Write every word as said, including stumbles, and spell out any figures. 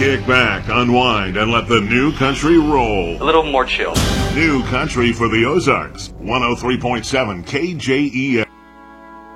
Kick back, unwind, and let the new country roll. A little more chill. New country for the Ozarks. one oh three point seven K J E L.